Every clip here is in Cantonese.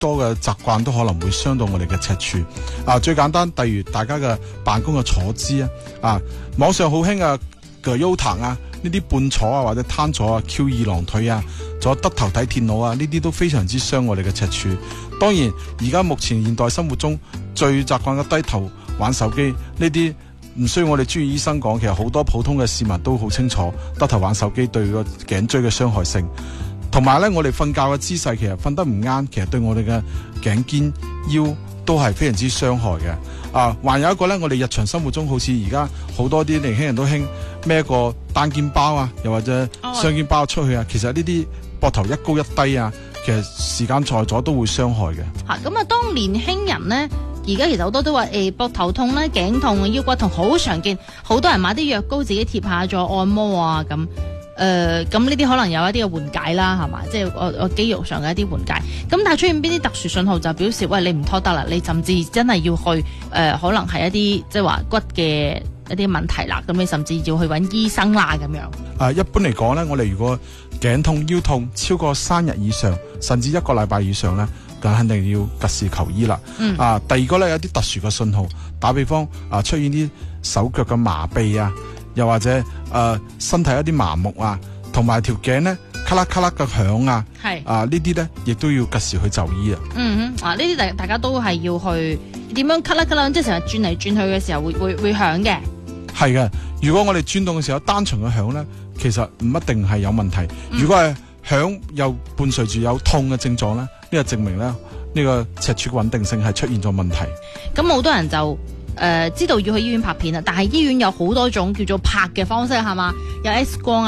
多嘅習慣都可能會傷到我哋嘅尺寸。最簡單，例如大家嘅辦公嘅坐姿網上好興嘅腰彈呢啲半坐或者攤坐翹二郎腿仲有得頭睇電腦呢啲都非常之傷我哋嘅尺寸。當然，而家目前現代生活中最習慣嘅低頭玩手機呢啲，唔需要我哋專業醫生講，其實好多普通嘅市民都好清楚低頭玩手機對個頸椎嘅傷害性。同埋咧，我哋瞓覺嘅姿勢其實瞓得唔啱，其實對我哋嘅頸肩腰都係非常之傷害嘅。還有一個咧，我哋日常生活中好似而家好多啲年輕人都興孭一個單肩包又或者雙肩包出去其實呢啲膊頭一高一低其實時間耐咗都會傷害嘅。 咁當年輕人咧，而家其實好多都話膊頭痛咧、頸痛、腰骨痛好常見，好多人買啲藥膏自己貼下做按摩咁。咁呢啲可能有一啲嘅緩解啦，係嘛？即係我肌肉上嘅一啲緩解。咁但係出現邊啲特殊信號就表示，喂，你唔拖得啦，你甚至真係要去可能係一啲即係話骨嘅一啲問題啦。咁你甚至要去揾醫生啦咁樣。 一般嚟講咧，我哋如果頸痛、腰痛超過3日以上，甚至1個禮拜以上咧，咁肯定要及時求醫啦。第二個咧，有啲特殊嘅信號，打比方出現啲手腳嘅麻痹又或者身體一啲麻木同埋條頸咧咔啦咔啦嘅響呢啲咧亦都要及時去就醫呢啲大家都係要去點樣咔啦咔啦，即係成日轉嚟轉去嘅時候會響嘅。係嘅，如果我哋轉動嘅時候單純嘅響咧，其實唔一定係有問題。如果係響又伴隨住有痛嘅症狀咧，呢個證明咧呢個尺寸穩定性係出現咗問題。 咁好多人就知道要去醫院拍片但係醫院有好多種叫做拍嘅方式係嘛？有 X 光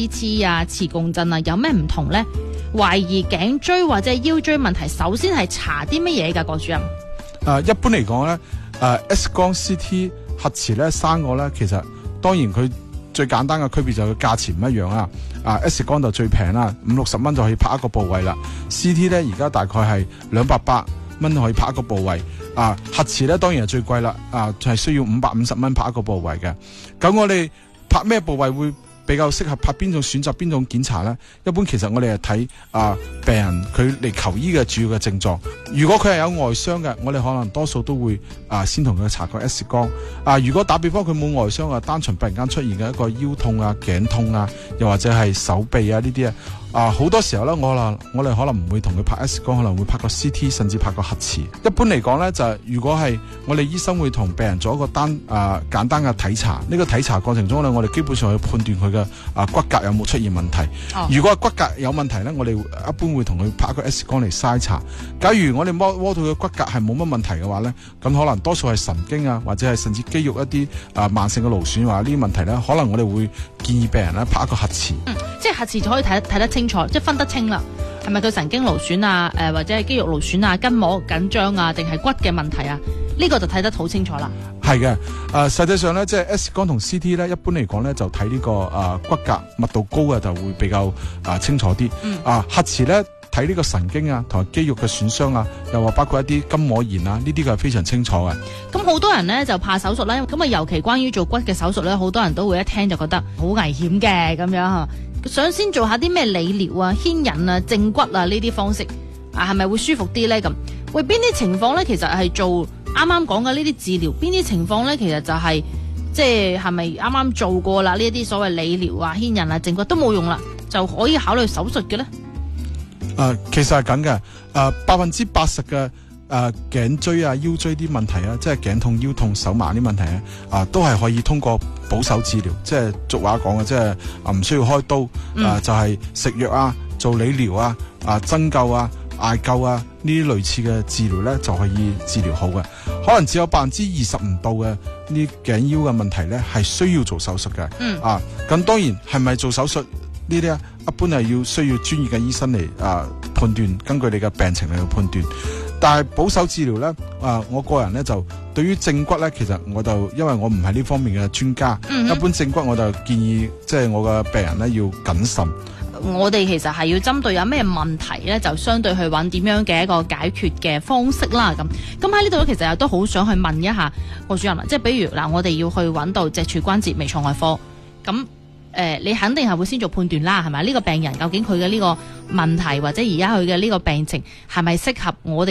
CT 磁共振有咩唔同呢？懷疑頸椎或者腰椎問題，首先係查啲乜嘢㗎？郭主任？ 一般嚟講咧，X 光 CT 核磁咧3個咧，其實當然佢最簡單嘅區別就係價錢唔一樣啦。X 光就最平啦，50-60蚊就可以拍一個部位啦。CT 咧而家大概係200-800蚊可以拍一個部位。核磁咧當然係最貴啦，就係需要550蚊拍一個部位嘅。咁我哋拍咩部位會比較適合拍邊種，選擇邊種檢查呢？一般其實我哋係睇病人佢嚟求醫嘅主要嘅症狀。如果佢係有外傷嘅，我哋可能多數都會先同佢查個 X 光。如果打比方佢冇外傷單純突然間出現嘅一個腰痛頸痛又或者係手臂呢啲好多時候咧，我哋可能唔會同佢拍 X 光，可能會拍個 CT， 甚至拍個核磁。一般嚟講咧，就係如果係我哋醫生會同病人做一個簡單嘅體查。呢個體查過程中咧，我哋基本上去判斷佢嘅骨骼有冇出現問題。如果係骨骼有問題咧，我哋一般會同佢拍一個 X 光嚟篩查。假如我哋摸到佢嘅骨骼係冇乜問題嘅話咧，咁可能多數係神經或者係甚至肌肉一啲慢性嘅勞損或者呢啲問題咧，可能我哋會建議病人咧拍一個核磁。 即係核磁就可以睇得清楚，即係分得清啦，係咪佢神經勞損或者係肌肉勞損筋膜緊張定係骨嘅問題呢個就睇得好清楚啦。係嘅， 實際上咧，即係 X 光同 CT 咧，一般嚟講咧就睇呢個骨骼密度高嘅就會比較清楚啲。核磁咧睇呢個神經同埋肌肉嘅損傷又話包括一啲筋膜炎呢啲係非常清楚嘅。 咁好多人咧就怕手術啦，咁尤其關於做骨嘅手術咧，好多人都會一聽就覺得好危險嘅咁樣想先做下啲咩理療牽引正骨呢啲方式係咪會舒服啲咧？咁喂，邊啲情況咧其實係做啱啱講嘅呢啲治療？邊啲情況咧其實就係即係咪啱啱做過啦？呢一啲所謂理療牽引正骨都冇用啦，就可以考慮手術嘅咧？ 其實係咁嘅，80%嘅頸椎腰椎啲問題即係頸痛、腰痛、手麻啲問題都係可以通過保守治療，即係俗話講嘅，即係唔需要開刀，就係食藥做理療針灸艾灸呢啲類似嘅治療咧就可以治療好嘅。可能只有20%唔到嘅呢頸腰嘅問題咧係需要做手術嘅。咁當然係咪做手術呢啲一般係需要專業嘅醫生嚟判斷，根據你嘅病情嚟去判斷。但係保守治療咧，我個人咧就對於正骨咧，其實我就因為我唔係呢方面嘅專家，一般正骨我就建議即係我嘅病人咧要謹慎。 我哋其實係要針對有咩問題咧，就相對去揾點樣嘅一個解決嘅方式啦。咁喺呢度咧，其實又都好想去問一下郭主任，即係比如我哋要去揾到脊柱關節微創外科，咁你肯定係會先做判斷啦，係咪？呢個病人究竟佢嘅呢個問題或者而家佢嘅呢個病情係咪適合我哋